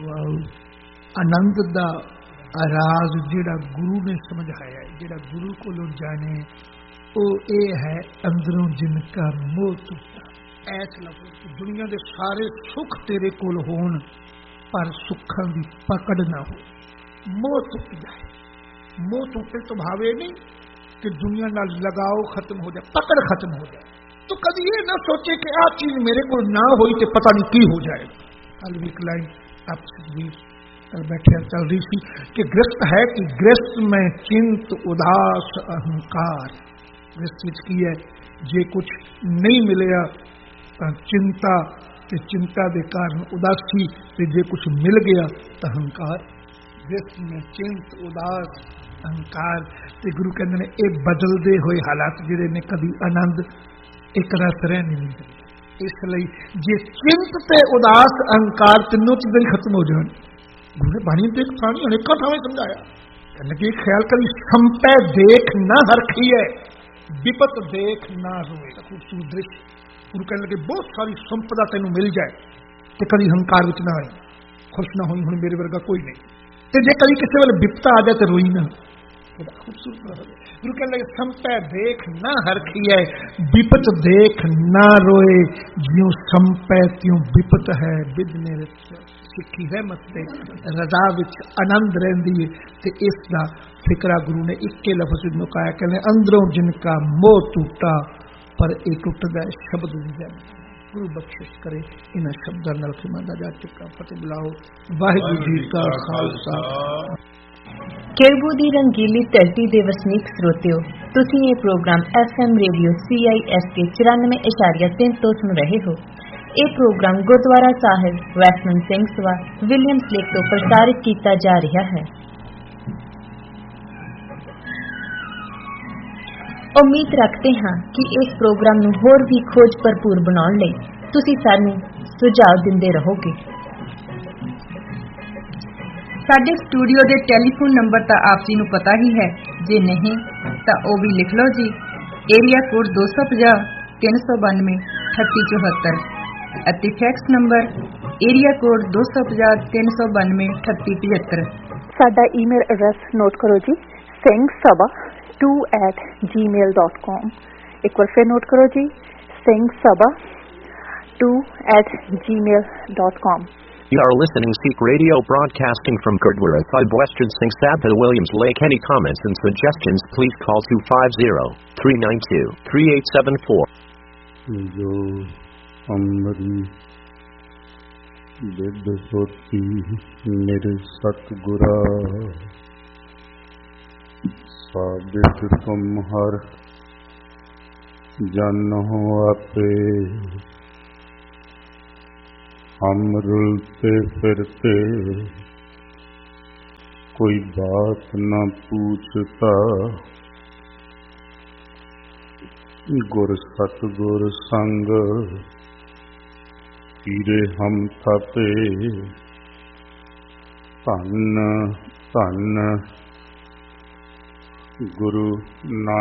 आनंद दा राज जिहड़ा गुरु ने समझाया, जिहड़ा गुरु कोलों जाने, वो ये है अंदरों जिनका मोह टूटा। ऐस लफ्ज़ दुनिया के सारे सुख तेरे कोल होण पर सुखां दी पकड़ ना हो, मोह टूट जाए। मोह टूटे तो भावे नहीं कि दुनिया नाल लगाओ खत्म हो जाए, पकड़ खत्म हो जाए। तो कभी ये ना सोचे कि आ चीज मेरे को ना हुई तो पता नहीं की हो जाए। कल भी एक लाइन आपसे भी कल बैठे चल रही थी कि ग्रस्त है कि ग्रस्त में चिंत उदास अहंकार। ग्रस्त की है जे कुछ नहीं मिलया चिंता ते चिंता के कारण उदासी, ते जे कुछ मिल गया तो अहंकार। ग्रस्त में चिंत उदास अहंकार। ते गुरु कहते हैं ये बदलते हुए हालात जिहड़े ने कभी आनंद एक रस रह नहीं सकते। इसलिए जे चिंत ते उदास अहंकार तीनों चीजें खत्म हो जाए। गुरु ने बाणी देख प्राणी अनेकों ठावें समझाया, कहने कि ख्याल कभी संपै देख न हरखी है, विपत देख ना रोए। खूबसूरत दृश्य। गुरु कहने लगे बहुत सारी संपदा तेन मिल जाए तो कभी हंकार विच ना आए, खुश ना होई हुण मेरे वर्गा कोई नहीं, तो जे कभी किसी वेले विपता आ जाए तो रोई ना। खूबसूरत गुरु कहने लगे संपै देख ना हरखी है, विपत देख ना रोए। ज्यों संपै त्यों विपत है, बिजने सिੱਖੀ रहमत से रजा विच आनंद रहिंदी है। ते इस दा फिकरा गुरु ने इक्के लफ्ज़ विच मुकाया, कहने अंदरों जिनका मोह टूटा पर एक टुटदा शब्द दी जाए। गुरु बख्शिश करे इन्हां शब्दां नाल खिमा दा जा टिक्का फतेह बुलाओ। वाहिगुरू जी का खालसा। केरबू दी रंगीली धरती दे वसनीक श्रोतिओ, तुसीं ये प्रोग्राम FM रेडियो CISK 94.3 तो सुन रहे हो। ਇਹ ਪ੍ਰੋਗਰਾਮ ਗੁਰਦੁਆਰਾ ਸਾਹਿਬ ਵੈਸਟਮਨ ਸਿੰਘ ਸਭਾ ਵਿਲੀਅਮਸ ਲੇਕ ਤੋਂ ਪ੍ਰਸਾਰਿਤ ਕੀਤਾ ਜਾ ਰਿਹਾ ਹੈ। ਉਮੀਦ ਰੱਖਦੇ ਹਾਂ ਕਿ ਇਸ ਪ੍ਰੋਗਰਾਮ ਨੂੰ ਹੋਰ ਵੀ ਖੋਜ ਭਰਪੂਰ ਬਣਾਉਣ ਲਈ ਤੁਸੀਂ ਸਾਨੂੰ ਸੁਝਾਅ ਦਿੰਦੇ ਰਹੋਗੇ। ਸਾਡੇ ਸਟੂਡੀਓ ਦੇ ਟੈਲੀਫੋਨ ਨੰਬਰ ਤਾਂ ਆਪ ਜੀ ਨੂੰ ਪਤਾ ਹੀ ਹੈ, ਜੇ ਨਹੀਂ ਤਾਂ ਉਹ ਵੀ ਲਿਖ ਲਓ ਜੀ। ਏਰੀਆ ਕੋਡ 250 392 3874 ਅਤੇ ਫੈਕਸ ਨੰਬਰ ਏਰੀਆ ਕੋਡ 250 392 3875। ਸਾਡਾ ਈਮੇਲ ਐਡਰੈਸ ਨੋਟ ਕਰੋ ਜੀ, singsabha2@gmail.com। ਇੱਕ ਵਾਰ ਫਿਰ ਨੋਟ ਕਰੋ ਜੀ, singsabha2@gmail.com। You are listening Sikh Radio broadcasting from Gurdwara Sahib Western Singh Sabha Williams Lake. Any comments and suggestions please call 250-392-3874. जो अमरी बिद होती मेरे सतगुरा, साबित तुम हर जन हो आपे। हम रुलते फिरते कोई बात न पूछता, गुर सतगुर संग हीरे हम थापे। धन धन गुरु नानक